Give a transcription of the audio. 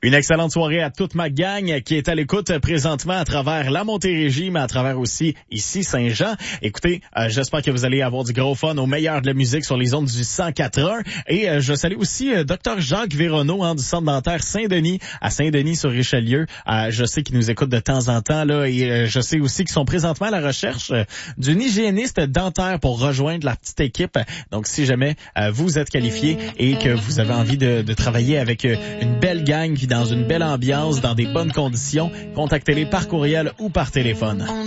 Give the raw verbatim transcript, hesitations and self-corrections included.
Une excellente soirée à toute ma gang qui est à l'écoute présentement à travers la Montérégie, mais à travers aussi ici Saint-Jean. Écoutez, euh, j'espère que vous allez avoir du gros fun au meilleur de la musique sur les ondes du cent quatre point un. Et euh, je salue aussi euh, Dr Jacques Véronneau hein, du Centre dentaire Saint-Denis, à Saint-Denis sur Richelieu. Euh, je sais qu'il nous écoute de temps en temps là, et euh, je sais aussi qu'ils sont présentement à la recherche euh, d'une hygiéniste dentaire pour rejoindre la petite équipe. Donc si jamais euh, vous êtes qualifié et que vous avez envie de, de travailler avec euh, une belle gang, puis dans une belle ambiance, dans des bonnes conditions, contactez-les par courriel ou par téléphone.